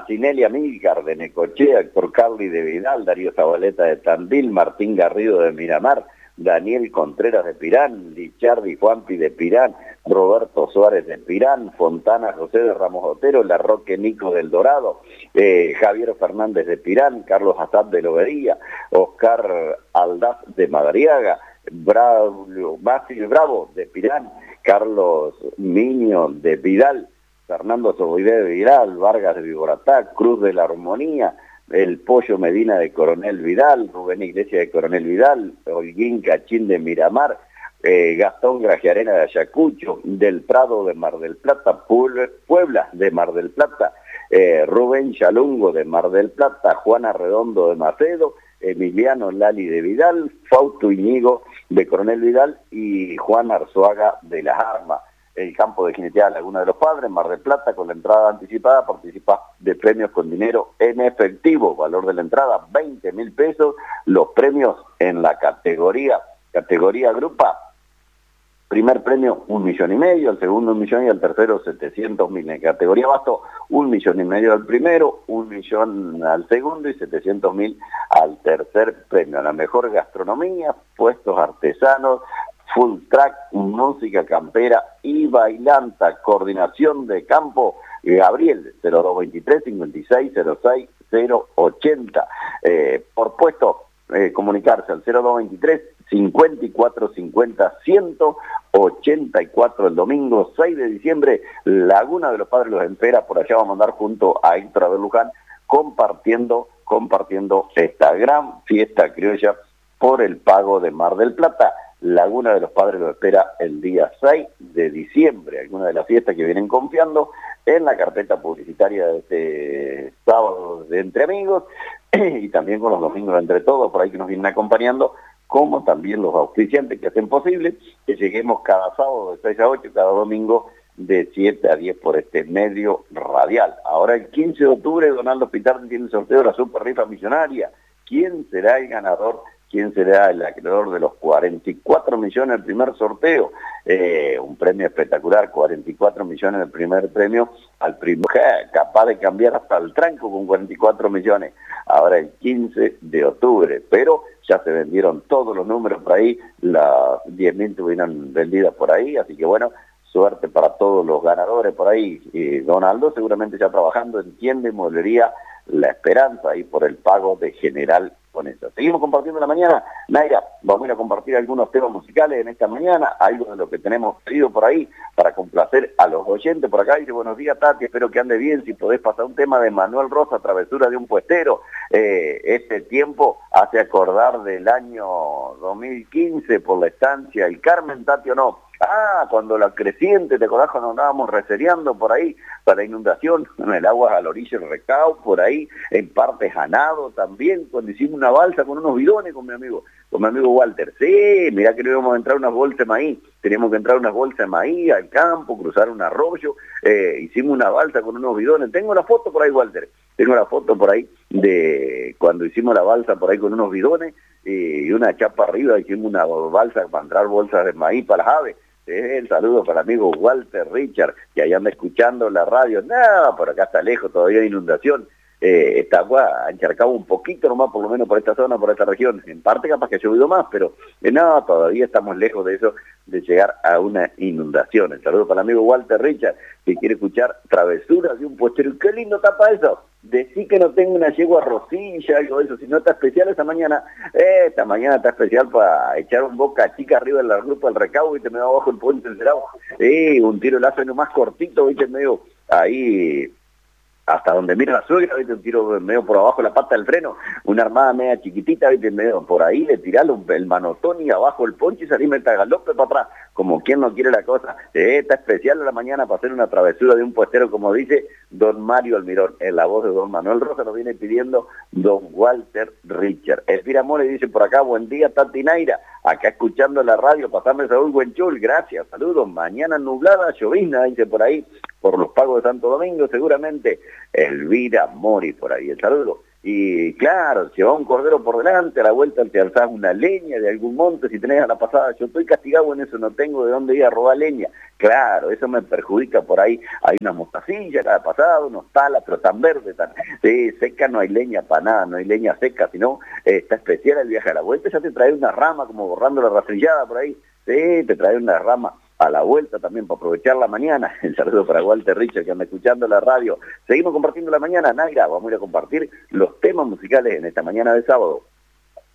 Martinelli Amílcar de Necochea, Héctor Carli de Vidal, Darío Zabaleta de Tandil, Martín Garrido de Miramar, Daniel Contreras de Pirán, Lichardi Juanpi de Pirán, Roberto Suárez de Pirán, Fontana José de Ramos Otero, Larroque Nico del Dorado, Javier Fernández de Pirán, Carlos Azad de Lobería, Oscar Aldaz de Madariaga, Máximo Bravo de Pirán, Carlos Miño de Vidal, Fernando Soboidé de Vidal, Vargas de Viboratá, Cruz de la Armonía, el Pollo Medina de Coronel Vidal, Rubén Iglesias de Coronel Vidal, Holguín Cachín de Miramar, Gastón Grajiarena de Ayacucho, Del Prado de Mar del Plata, Puebla de Mar del Plata, Rubén Chalungo de Mar del Plata, Juana Redondo de Macedo, Emiliano Lali de Vidal, Fausto Iñigo de Coronel Vidal y Juan Arzuaga de Las Armas. El campo de jineteada Laguna de los Padres, Mar del Plata, con la entrada anticipada, participa de premios con dinero en efectivo, valor de la entrada 20.000 pesos, los premios en la categoría grupa, primer premio 1,5 millones, el segundo 1 millón y el tercero 700.000. En categoría basto 1,5 millones al primero, 1 millón al segundo y 700.000 al tercer premio. La mejor gastronomía, puestos artesanos, full track, música campera y bailanta, coordinación de campo, Gabriel, 0223 56 06 080. Por puesto, comunicarse al 0223 54 50 184 el domingo 6 de diciembre, Laguna de los Padres los espera, por allá vamos a andar junto a Héctor Abel Luján compartiendo esta gran fiesta criolla por el pago de Mar del Plata. Laguna de los Padres lo espera el día 6 de diciembre, algunas de las fiestas que vienen confiando en la carpeta publicitaria de este sábado de Entre Amigos y también con los domingos de Entre Todos, por ahí que nos vienen acompañando, como también los auspiciantes que hacen posible que lleguemos cada sábado de 6 a 8, cada domingo de 7 a 10 por este medio radial. Ahora el 15 de octubre, Donaldo Pitardi tiene el sorteo de la Super Rifa Millonaria. ¿Quién será el ganador? ¿Quién será el acreedor de los 44 millones del primer sorteo? Un premio espectacular, 44 millones del primer premio, capaz de cambiar hasta el tranco con 44 millones. Ahora el 15 de octubre, pero ya se vendieron todos los números por ahí, las 10.000 estuvieron vendidas por ahí, así que bueno, suerte para todos los ganadores por ahí. Donaldo seguramente ya trabajando en tienda y mueblería La Esperanza ahí por el pago de General con eso. Seguimos compartiendo la mañana. Naira, vamos a ir a compartir algunos temas musicales en esta mañana, algo de lo que tenemos pedido por ahí para complacer a los oyentes por acá. Dice, buenos días Tati, espero que ande bien, si podés pasar un tema de Manuel Rosa, Travesura de un puestero. Este tiempo hace acordar del año 2015 por la estancia El Carmen, Tati, o no. Cuando la creciente, ¿te acordás cuando andábamos resereando por ahí para inundación? En el agua a la orilla del Recao, por ahí, en parte Janado también, cuando hicimos una balsa con unos bidones con mi amigo Walter. Sí, mirá que no íbamos a entrar unas bolsas de maíz, teníamos que entrar unas bolsas de maíz al campo, cruzar un arroyo, hicimos una balsa con unos bidones. Tengo la foto por ahí, Walter, tengo la foto por ahí de cuando hicimos la balsa por ahí con unos bidones y una chapa arriba, hicimos una balsa para entrar bolsas de maíz para las aves. El saludo para el amigo Walter Richard, que ahí anda escuchando la radio. No, por acá está lejos, todavía hay inundación. Esta agua ha encharcado un poquito nomás, por lo menos por esta zona, por esta región. En parte capaz que ha llovido más, pero no, todavía estamos lejos de eso, de llegar a una inundación. El saludo para el amigo Walter Richard, que quiere escuchar Travesuras de un puestero. Qué lindo tapa eso. Decí que no tengo una yegua rosilla, algo de eso, si no está especial esta mañana está especial para echar un Boca Chica arriba de la grupa del Recao, viste, medio abajo el puente del Cerao, un tiro láser más cortito, viste, medio ahí hasta donde mira la suegra, viste, un tiro medio por abajo la pata del freno, una armada media chiquitita, viste, medio por ahí, le tiralo el manotón y abajo el poncho y salí meta galope para atrás, como quien no quiere la cosa. Está especial a la mañana para hacer una travesura de un puestero, como dice don Mario Almirón, en la voz de don Manuel Rosa nos viene pidiendo don Walter Richard. Elvira More dice por acá, buen día Tati Naira, acá escuchando la radio, pasame Saúl Buenchul, gracias, saludos, mañana nublada, llovizna, dice por ahí, por los pagos de Santo Domingo seguramente. Elvira Mori por ahí, el saludo. Y claro, si va un cordero por delante, a la vuelta te alzás una leña de algún monte, si tenés a la pasada, yo estoy castigado en eso, no tengo de dónde ir a robar leña. Claro, eso me perjudica por ahí. Hay unas mostacillas a la pasada, unos talas, pero tan verdes, tan seca, no hay leña para nada, no hay leña seca, sino está especial el viaje a la vuelta, ya te trae una rama como borrando la rastrillada por ahí, sí, te trae una rama a la vuelta también para aprovechar la mañana. El saludo para Walter Richard que anda escuchando la radio. Seguimos compartiendo la mañana, Naira, vamos a ir a compartir los temas musicales en esta mañana de sábado.